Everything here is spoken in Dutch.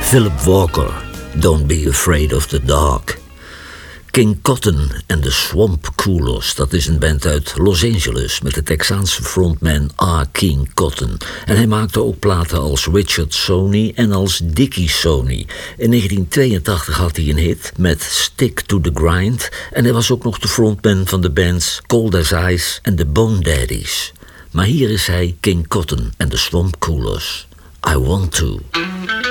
Philip Walker, Don't Be Afraid of the Dark. King Cotton en de Swamp Coolers, dat is een band uit Los Angeles met de Texaanse frontman R. King Cotton. En hij maakte ook platen als Richard Sony en als Dickie Sony. In 1982 had hij een hit met Stick to the Grind en hij was ook nog de frontman van de bands Cold as Ice en de Bone Daddies. Maar hier is hij, King Cotton en de Swamp Coolers. I Want To.